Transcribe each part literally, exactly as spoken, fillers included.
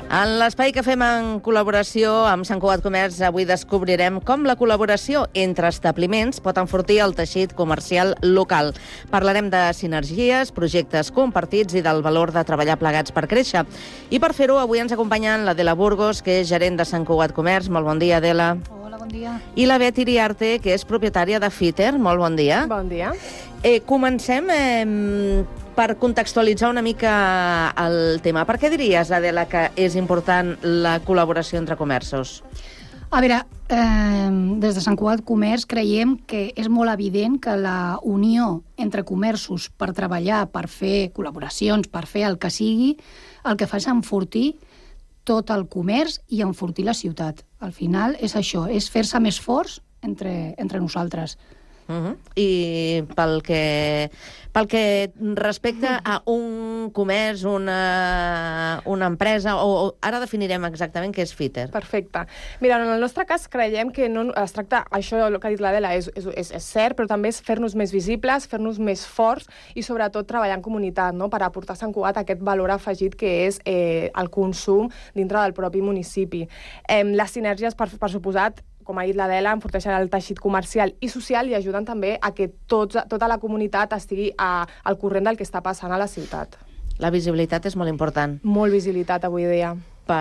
En l'espai que fem en col·laboració amb Sant Cugat Comerç, avui descobrirem com la col·laboració entre establiments pot enfortir el teixit comercial local. Parlarem de sinergies, projectes compartits i del valor de treballar plegats per créixer. I per fer-ho, avui ens acompanyen l'Adela Burgos, que és gerent de Sant Cugat Comerç. Molt bon dia, Adela. Hola, bon dia. I la Bet Iriarte, que és propietària de Fitter. Molt bon dia. Bon dia. Eh, comencem eh, per contextualitzar una mica el tema. Per què diries, Adela, que és important la col·laboració entre comerços? A veure, eh, des de Sant Cugat Comerç creiem que és molt evident que la unió entre comerços per treballar, per fer col·laboracions, per fer el que sigui, el que fa és enfortir tot el comerç i enfortir la ciutat. Al final és això, és fer-se més forts entre, entre nosaltres. Uh-huh. I pel que, pel que respecta a un comerç, una, una empresa, o, o ara definirem exactament què és Fitter. Perfecte. Mira, en el nostre cas creiem que no es tracta, això el que ha dit l'Adela és, és, és, és cert, però també és fer-nos més visibles, fer-nos més forts i sobretot treballar en comunitat, no?, per aportar a Sant Cugat aquest valor afegit que és eh, el consum dintre del propi municipi. Eh, les sinergies, per, per suposat, com ha dit l'Adela, enforteixen el teixit comercial i social i ajuden també a que tots, tota la comunitat estigui a, al corrent del que està passant a la ciutat. La visibilitat és molt important. Molt visibilitat avui dia.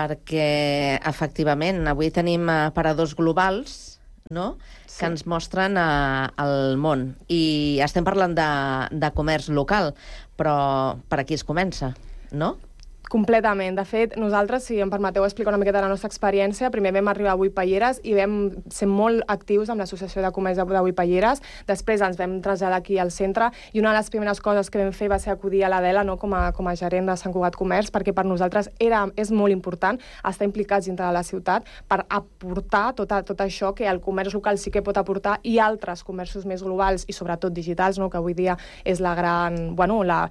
Perquè, efectivament, avui tenim aparadors globals, no?, sí, que ens mostren uh, el món. I estem parlant de, de comerç local, però per aquí es comença, no? Completament. De fet, nosaltres, si em permeteu explicar una miqueta la nostra experiència, primer vam arribar a Avui Palleres i vam ser molt actius amb l'Associació de Comerç d'Avui Palleres. Després ens vam traslladar aquí al centre i una de les primeres coses que vam fer va ser acudir a l'Adela, no?, com a, com a gerent de Sant Cugat Comerç, perquè per nosaltres era, és molt important estar implicats dintre de la ciutat per aportar tot, a, tot això que el comerç local sí que pot aportar i altres comerços més globals i sobretot digitals, no?, que avui dia és la gran, bueno, la,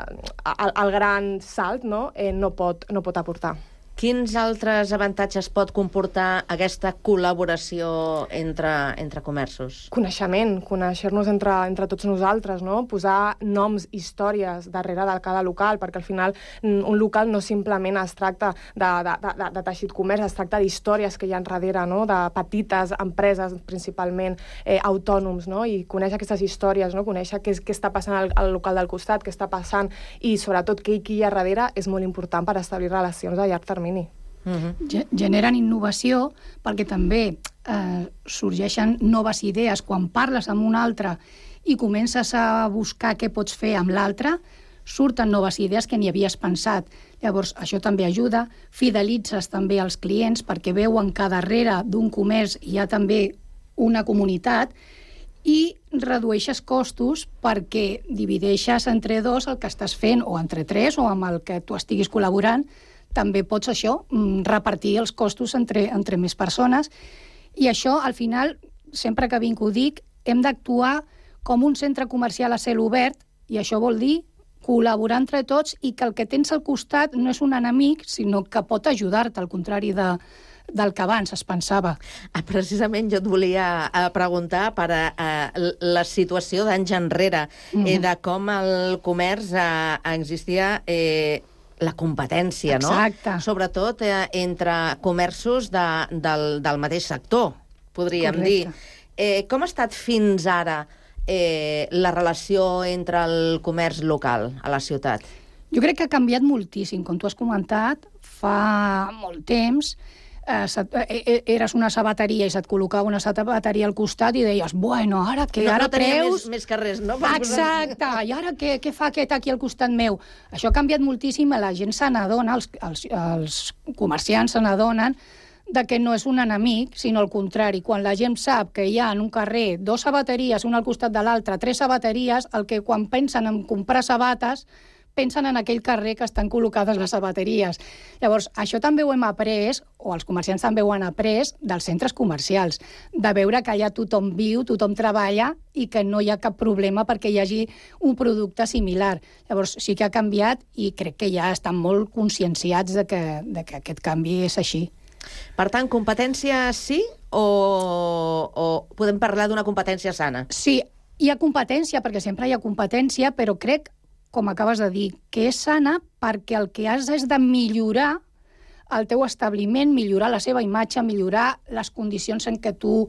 el, el gran salt, no?, eh, no pot, no pot aportar. Quins altres avantatges pot comportar aquesta col·laboració entre, entre comerços? Coneixement, conèixer-nos entre, entre tots nosaltres, no? Posar noms, històries darrere de cada local, perquè al final un local no simplement es tracta de, de, de, de teixit comerç, es tracta d'històries que hi ha darrere, no?, de petites empreses, principalment eh, autònoms, no?, i conèixer aquestes històries, no?, conèixer què, què està passant al, al local del costat, què està passant, i sobretot què hi ha darrere és molt important per establir relacions a llarg termini. Uh-huh. Generen innovació perquè també eh, sorgeixen noves idees. Quan parles amb un altre i comences a buscar què pots fer amb l'altre, surten noves idees que ni havies pensat. Llavors, això també ajuda. Fidelitzes també els clients perquè veuen que darrere d'un comerç hi ha també una comunitat i redueixes costos perquè divideixes entre dos el que estàs fent, o entre tres, o amb el que tu estiguis col·laborant. També pots, això, repartir els costos entre, entre més persones. I això, al final, sempre que vinc ho dic, hem d'actuar com un centre comercial a cel obert, i això vol dir col·laborar entre tots i que el que tens al costat no és un enemic, sinó que pot ajudar-te, al contrari de, del que abans es pensava. Precisament jo et volia preguntar per uh, la situació d'anys enrere, mm-hmm. eh, de com el comerç uh, existia... Eh, la competència, no? Exacte. Sobretot eh, entre comerços de, del, del mateix sector, podríem Correcte. dir. Eh, com ha estat fins ara eh, la relació entre el comerç local a la ciutat? Jo crec que ha canviat moltíssim. Com tu has comentat, fa molt temps eh, eh, eres una sabateria i se't col·locava una sabateria al costat i deies, bueno, ara què? No, ara no tenia treus... més, més carrers, no? Exacte, i ara què, què fa aquest aquí al costat meu? Això ha canviat moltíssim, la gent se n'adona, els, els, els comerciants se n'adonen de que no és un enemic, sinó al contrari. Quan la gent sap que hi ha en un carrer dos sabateries, una al costat de l'altra, tres sabateries, el que quan pensen en comprar sabates pensen en aquell carrer que estan col·locades les sabateries. Llavors, això també ho hem après, o els comerciants també ho han après, dels centres comercials, de veure que allà tothom viu, tothom treballa i que no hi ha cap problema perquè hi hagi un producte similar. Llavors, sí que ha canviat i crec que ja estan molt conscienciats de que, de que aquest canvi és així. Per tant, competència sí o, o podem parlar d'una competència sana? Sí, hi ha competència, perquè sempre hi ha competència, però crec, com acabes de dir, que és sana perquè el que has és de millorar el teu establiment, millorar la seva imatge, millorar les condicions en què tu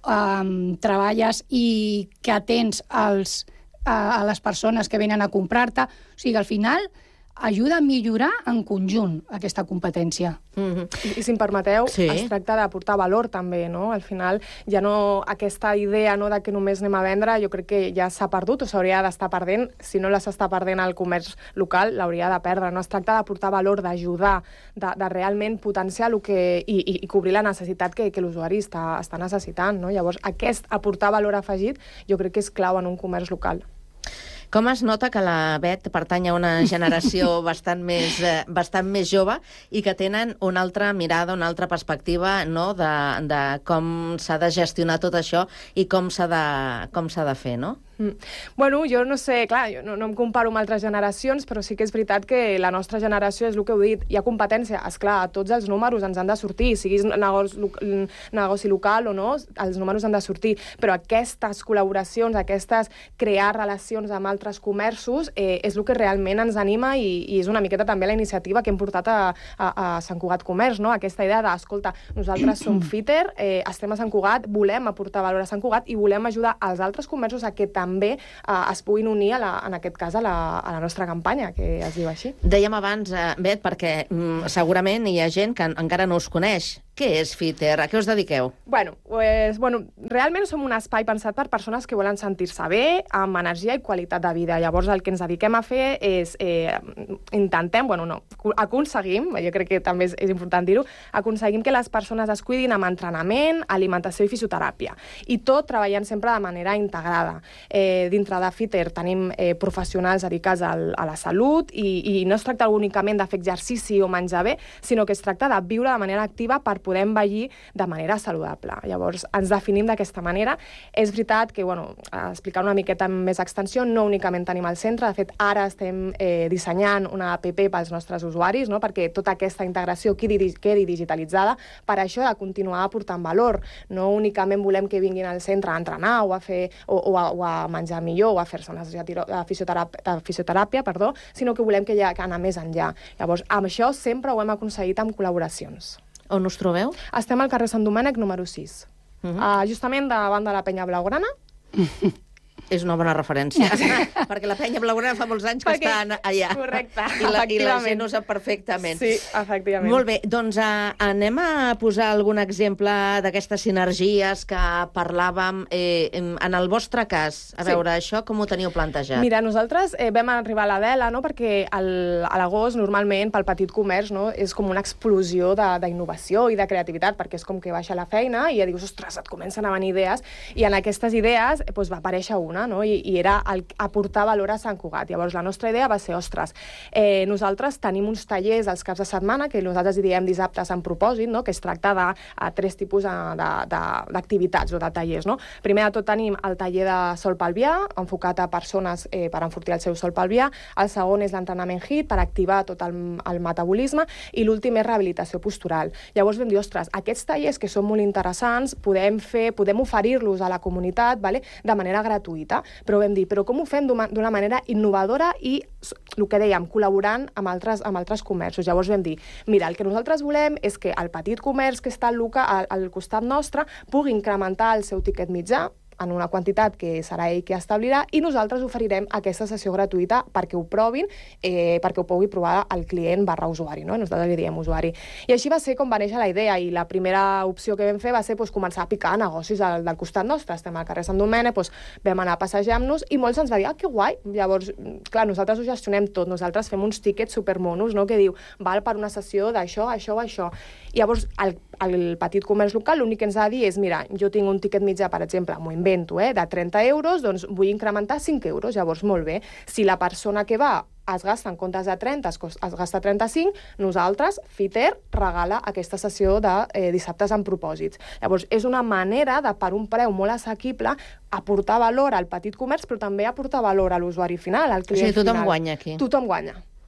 um, treballes i que atens als, a, a les persones que venen a comprar-te. O sigui, al final ajuda a millorar en conjunt aquesta competència. Mm-hmm. I, I si em permeteu, sí. es tracta d'aportar valor també, no? Al final ja no aquesta idea no, de que només anem a vendre, jo crec que ja s'ha perdut o s'hauria d'estar perdent. Si no la s'està perdent al comerç local, l'hauria de perdre. No? Es tracta d'aportar valor, d'ajudar, de, de realment potenciar el que, i, i, i cobrir la necessitat que, que l'usuari està, està necessitant. No? Llavors, aquest aportar valor afegit jo crec que és clau en un comerç local. Com es nota que la Bet pertany a una generació bastant més, eh, bastant més jove i que tenen una altra mirada, una altra perspectiva, no?, de, de com s'ha de gestionar tot això i com s'ha de, com s'ha de fer, no? Mm. Bueno, jo no sé, clar, jo no, no em comparo amb altres generacions, però sí que és veritat que la nostra generació és el que heu dit, hi ha competència, esclar, tots els números ens han de sortir, siguis negoci, negoci local o no, els números han de sortir, però aquestes col·laboracions, aquestes crear relacions amb altres comerços, eh, és el que realment ens anima i, i és una miqueta també la iniciativa que hem portat a, a, a Sant Cugat Comerç, no? Aquesta idea de, escolta, nosaltres som Fitter, eh, estem a Sant Cugat, volem aportar valor a Sant Cugat i volem ajudar als altres comerços a que també eh, es puguin unir, a la, en aquest cas, a la, a la nostra campanya, que es diu així. Dèiem abans, eh, Bet, perquè mm, segurament hi ha gent que encara no us coneix. Què és Fitter? A què us dediqueu? Bueno, pues, bueno, realment som un espai pensat per persones que volen sentir-se bé, amb energia i qualitat de vida. Llavors, el que ens dediquem a fer és, eh, intentem, bueno, no, aconseguim, jo crec que també és, és important dir-ho, aconseguim que les persones es cuidin amb entrenament, alimentació i fisioteràpia. I tot treballant sempre de manera integrada. Eh, dintre de Fitter tenim eh, professionals dedicats al, a la salut i, i no es tracta únicament de fer exercici o menjar bé, sinó que es tracta de viure de manera activa per poder envellir de manera saludable. Llavors, ens definim d'aquesta manera. És veritat que, bueno, explicar una miqueta amb més extensió, no únicament tenim el centre, de fet, ara estem eh, dissenyant una app pels nostres usuaris, no?, perquè tota aquesta integració quedi, quedi digitalitzada, per això de continuar aportant valor. No únicament volem que vinguin al centre a entrenar o a, fer, o, o a, o a menjar millor o a fer-se una sessió de fisioteràpia, de fisioteràpia perdó, sinó que volem que hi ha que anar més enllà. Llavors, amb això sempre ho hem aconseguit amb col·laboracions. On us trobeu? Estem al carrer Sant Domènec, número sis. Uh-huh. uh, justament davant de la penya blaugrana. És una bona referència, perquè la penya blaugrana fa molts anys que perquè... està allà. Correcte, I la, i la gent ho sap perfectament. Sí, efectivament. Molt bé, doncs uh, anem a posar algun exemple d'aquestes sinergies que parlàvem. Eh, en el vostre cas, a veure, sí. Això com ho teniu plantejat? Mira, nosaltres eh, vam arribar a l'Adela, no?, perquè el, a l'agost, normalment, pel petit comerç, no?, és com una explosió d'innovació i de creativitat, perquè és com que baixa la feina i ja dius, ostres, et comencen a venir idees, i en aquestes idees eh, doncs va aparèixer una, no? I, i era el, aportar valor a Sant Cugat. Llavors, la nostra idea va ser, ostres, eh, nosaltres tenim uns tallers als caps de setmana, que nosaltres hi diem dissabtes en propòsit, no?, que es tracta de a, tres tipus d'activitats o de tallers, no? Primer de tot tenim el taller de sol pelvià, enfocat a persones eh, per enfortir el seu sol pelvià. El segon és l'entrenament HIIT, per activar tot el, el metabolisme, i l'últim és rehabilitació postural. Llavors vam dir, ostres, aquests tallers que són molt interessants, podem fer, podem oferir-los a la comunitat, vale?, de manera gratuïta. Però vam dir, però com ho fem d'una manera innovadora i, el que dèiem, col·laborant amb altres, amb altres comerços. Llavors vam dir, mira, el que nosaltres volem és que el petit comerç que està al, local, al, al costat nostre pugui incrementar el seu tiquet mitjà en una quantitat que serà ell que establirà, i nosaltres oferirem aquesta sessió gratuïta perquè ho provin, eh, perquè ho pugui provar el client barra usuari, no? Nosaltres li diem usuari. I així va ser com va néixer la idea, i la primera opció que vam fer va ser doncs, començar a picar negocis al, del costat nostre. Estem al carrer Sant Domènec, doncs, vam anar a passejar-nos i molts ens va dir, ah, que guai! Llavors, clar, nosaltres ho gestionem tot, nosaltres fem uns tíquets supermonos, no?, que diu, val per una sessió d'això, això, això. I llavors, el, el petit comerç local l'únic que ens ha de dir és, mira, jo tinc un tiquet mitjà, per exemple, m'ho invento, eh, de trenta euros, doncs vull incrementar cinc euros. Llavors, molt bé. Si la persona que va es gasta en comptes de trenta, es, es gasta trenta-cinc, nosaltres, Fitter, regala aquesta sessió de eh, dissabtes en propòsits. Llavors, és una manera de, per un preu molt assequible, aportar valor al petit comerç, però també aportar valor a l'usuari final, al client final. O sigui, tothom guanya aquí. Tothom guanya.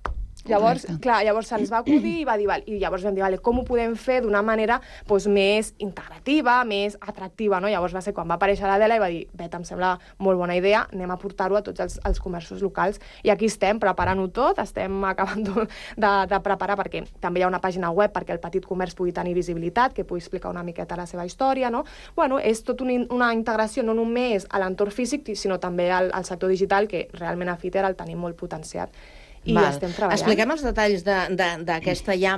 Llavors, Correcte. clar, llavors se'ns va acudir i va dir, val, i llavors vam dir, vale, com ho podem fer d'una manera doncs, més integrativa, més atractiva, no? Llavors va ser quan va aparèixer l'Adela i va dir, Bet, em sembla molt bona idea, anem a portar-ho a tots els, els comerços locals. I aquí estem preparant-ho tot, estem acabant de, de preparar, perquè també hi ha una pàgina web perquè el petit comerç pugui tenir visibilitat, que pugui explicar una miqueta la seva història, no? Bueno, és tot una, una integració no només a l'entorn físic, sinó també al, al sector digital, que realment a Fitter el tenim molt potenciat. I Val. estem treballant. Expliquem els detalls d'aquesta ja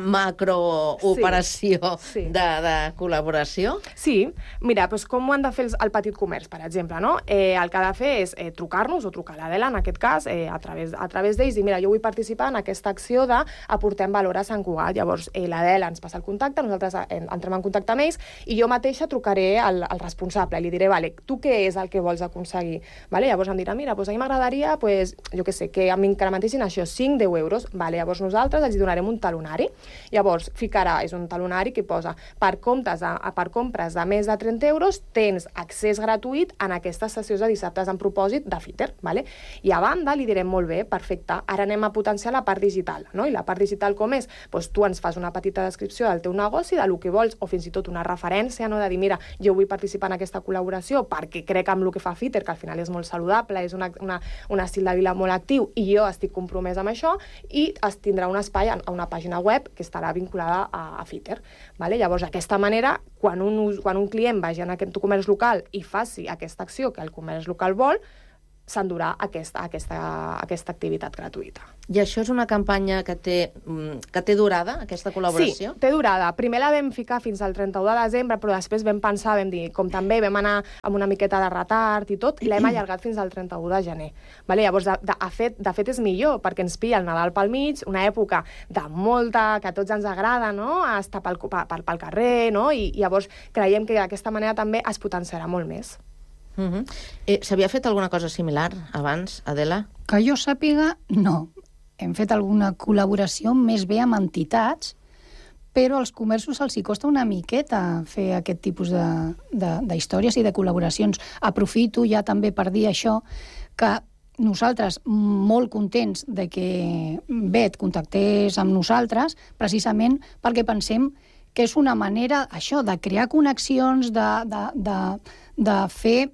macrooperació sí. sí. de, de col·laboració. Sí, mira, doncs com ho han de fer el petit comerç, per exemple, no? Eh, el que ha de fer és eh, trucar-nos o trucar a l'Adela, en aquest cas, eh, a través, a través d'ells, i mira, jo vull participar en aquesta acció de aportem valor a Sant Cugat. Llavors, eh, l'Adela ens passa el contacte, nosaltres eh, entrem en contacte amb ells, i jo mateixa trucaré al, al responsable, i li diré, vale, tu què és el que vols aconseguir? Vale? Llavors em dirà, mira, doncs a mi m'agradaria, pues, jo què sé, que m'incrementessin això, cinc a deu euros. Vale, llavors nosaltres els donarem un talonari. Llavors ficarà, és un talonari que posa per comptes de, per compres de més de trenta euros tens accés gratuït en aquestes sessions de dissabtes en propòsit de Fitter. Vale? I a banda li direm, molt bé, perfecte, ara anem a potenciar la part digital. No? I la part digital com és? Pues tu ens fas una petita descripció del teu negoci, del que vols, o fins i tot una referència, no? De dir, mira, jo vull participar en aquesta col·laboració perquè crec en el que fa Fitter, que al final és molt saludable, és una, una, un estil de vida molt actiu i jo estic compromès amb això, i es tindrà un espai a una pàgina web que estarà vinculada a, a Fitter. Vale? Llavors, d'aquesta manera, quan un, quan un client vagi en aquest comerç local i faci aquesta acció que el comerç local vol, s'endurà aquesta, aquesta, aquesta activitat gratuïta. I això és una campanya que té, que té durada, aquesta col·laboració? Sí, té durada. Primer la vam ficar fins al trenta-u de desembre, però després vam pensar, vam dir, com també vam anar amb una miqueta de retard i tot, i l'hem allargat fins al trenta-u de gener. Vale? Llavors, de, de, de, fet, de fet és millor, perquè ens pilla el Nadal pel mig, una època de molta, que a tots ens agrada, no?, estar pel, pel, pel carrer, no?, i llavors creiem que d'aquesta manera també es potenciarà molt més. Uh -huh. eh, S'havia fet alguna cosa similar abans, Adela? Que jo sàpiga, no. Hem fet alguna col·laboració més bé amb entitats, però als comerços els hi costa una miqueta fer aquest tipus d'històries i de col·laboracions. Aprofito ja també per dir això, que nosaltres molt contents de que Bet contactés amb nosaltres, precisament perquè pensem que és una manera, això, de crear connexions, de, de, de, de fer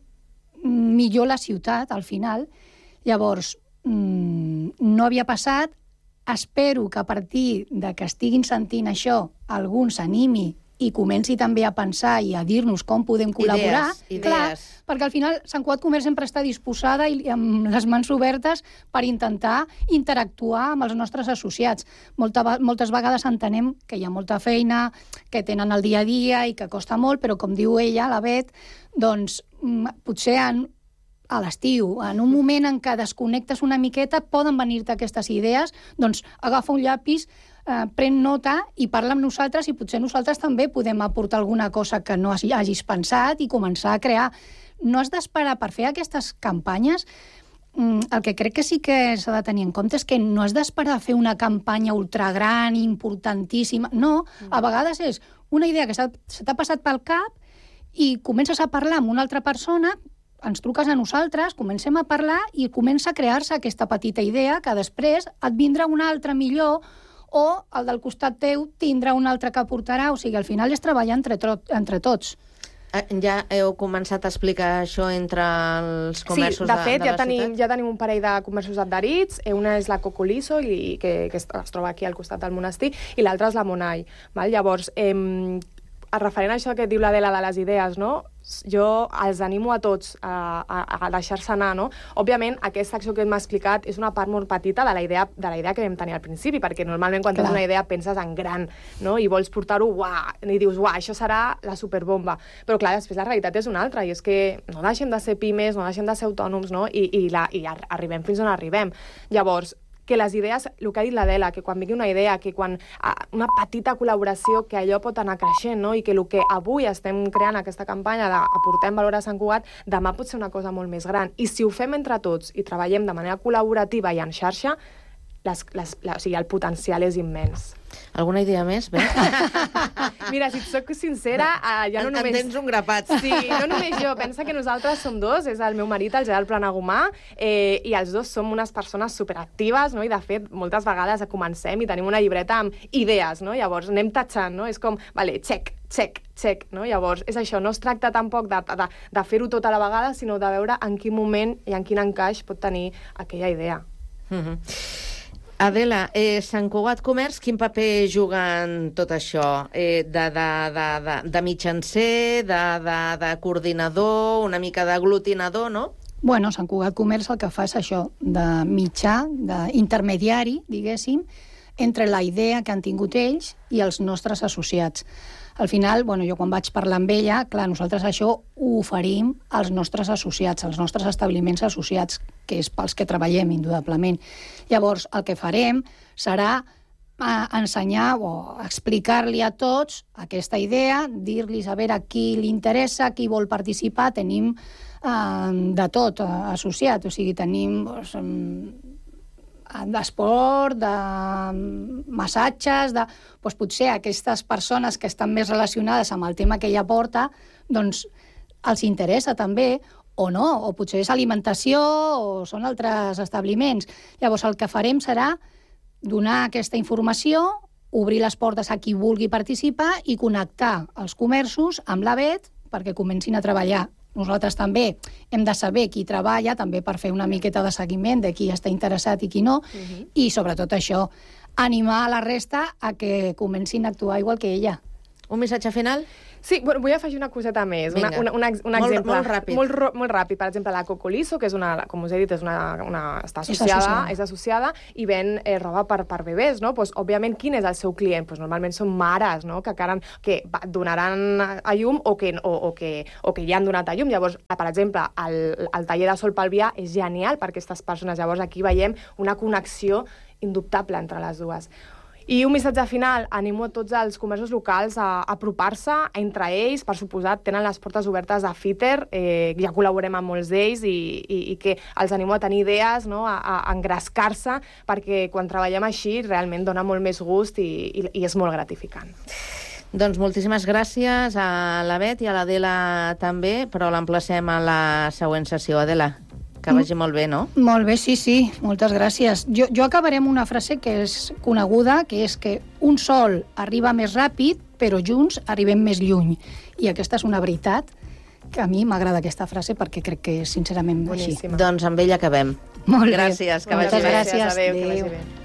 millor la ciutat, al final. Llavors, mmm, no havia passat. Espero que a partir de que estiguin sentint això, algú s'animi i comenci també a pensar i a dir-nos com podem col·laborar. Idees, Clar, idees. perquè al final Sant Cugat Comerç sempre està disposada i amb les mans obertes per intentar interactuar amb els nostres associats. Molta, moltes vegades entenem que hi ha molta feina, que tenen el dia a dia i que costa molt, però com diu ella, la Bet, doncs potser en, a l'estiu, en un moment en què desconnectes una miqueta, poden venir-te aquestes idees, doncs agafa un llapis, eh, pren nota i parla amb nosaltres i potser nosaltres també podem aportar alguna cosa que no hagis pensat i començar a crear. No has d'esperar per fer aquestes campanyes. El que crec que sí que s'ha de tenir en compte és que no has d'esperar a fer una campanya ultragran, importantíssima. No, a vegades és una idea que se t'ha passat pel cap i comences a parlar amb una altra persona, ens truques a nosaltres, comencem a parlar i comença a crear-se aquesta petita idea que després et vindrà una altra millor o el del costat teu tindrà una altra que aportarà. O sigui, al final és treballar entre, entre tots. Ja heu començat a explicar això entre els comerços de, de, fet, de la ja tenim, ciutat? Ja tenim un parell de comerços adherits. Una és la Cocoliso, i, que, que es, es troba aquí al costat del monestir, i l'altra és la Monai. Val? Llavors, eh, referent a això que diu l'Adela de les idees, no? Jo els animo a tots a, a, a deixar-se anar, no? Òbviament, aquesta acció que hem explicat és una part molt petita de la idea, de la idea que vam tenir al principi, perquè normalment quan Clar. tens una idea penses en gran, no? I vols portar-ho, uah, i dius, uah, això serà la superbomba. Però clar, després la realitat és una altra, i és que no deixem de ser pimes, no deixem de ser autònoms, no? I, i, la, i arribem fins on arribem. Llavors, que les idees, el que ha dit l'Adela, que quan vingui una idea, que quan una petita col·laboració, que allò pot anar creixent, no? I que el que avui estem creant aquesta campanya d'aportem valor a Sant Cugat, demà pot ser una cosa molt més gran. I si ho fem entre tots i treballem de manera col·laborativa i en xarxa, les, les, la, o sigui, el potencial és immens. Alguna idea més? Bé? Mira, si et soc sincera, uh, ja no en, només... En tens un grapat. Sí, no només jo. Pensa que nosaltres som dos, és el meu marit, el Gerard Planagumà, eh, i els dos som unes persones superactives, no? I de fet, moltes vegades comencem i tenim una llibreta amb idees, no? Llavors anem tatxant, no? És com, vale, check, check, check, no? Llavors, és això, no es tracta tampoc de, de, de fer-ho tot a la vegada, sinó de veure en quin moment i en quin encaix pot tenir aquella idea. Mm-hmm. Adela, eh, Sant Cugat Comerç, quin paper juga en tot això? Eh, de, de, de, de, de mitjancer, de, de, de coordinador, una mica d'aglutinador, no? Bueno, Sant Cugat Comerç el que fa és això, de mitjà, d'intermediari, diguéssim, entre la idea que han tingut ells i els nostres associats. Al final, bueno, jo quan vaig parlar amb ella, clar, nosaltres això ho oferim als nostres associats, als nostres establiments associats, que és pels que treballem, indudablement. Llavors, el que farem serà eh, ensenyar o explicar-li a tots aquesta idea, dir-los a veure qui li interessa, qui vol participar. Tenim eh, de tot eh, associat, o sigui, tenim... Doncs, d'esport, de massatges, de... Doncs potser aquestes persones que estan més relacionades amb el tema que ella porta, doncs els interessa també, o no, o potser és alimentació, o són altres establiments. Llavors el que farem serà donar aquesta informació, obrir les portes a qui vulgui participar i connectar els comerços amb l'A B E T perquè comencin a treballar. Nosaltres també hem de saber qui treballa, també per fer una miqueta de seguiment de qui està interessat i qui no, uh-huh. I sobretot això, animar a la resta a que comencin a actuar igual que ella. Un missatge final? Sí, bueno, vull afegir una coseta més, una, una, una, un molt, exemple. Molt ràpid. Molt, molt ràpid. Per exemple, la Cocoliso, que és una, com us he dit, és una, una, està associada, és associada, és associada i ven eh, roba per, per bebès, no? Pues, òbviament, quin és el seu client? Pues, normalment són mares, no? Que, caran, que donaran a llum o que, o, o, que, o que ja han donat a llum. Llavors, per exemple, el, el taller de Sol Palvià és genial per aquestes persones. Llavors, aquí veiem una connexió indubtable entre les dues. I un missatge final, animo a tots els comerços locals a, a apropar-se entre ells, per suposat, tenen les portes obertes a Fitter, eh, ja col·laborem amb molts d'ells i, i, i que els animo a tenir idees, no? a, a engrescar-se, perquè quan treballem així realment dona molt més gust i, i, i és molt gratificant. Doncs moltíssimes gràcies a la Bet i a l'Adela també, però l'emplacem a la següent sessió. Adela, que vagi molt bé, no? Molt bé, sí, sí, moltes gràcies. Jo, jo acabaré amb una frase que és coneguda, que és que un sol arriba més ràpid, però junts arribem més lluny. I aquesta és una veritat que a mi m'agrada aquesta frase perquè crec que és sincerament Boníssima. així. Doncs amb ella acabem. Molt bé. Gràcies, que moltes vagi bé. gràcies. Adéu, que Adéu. vagi bé.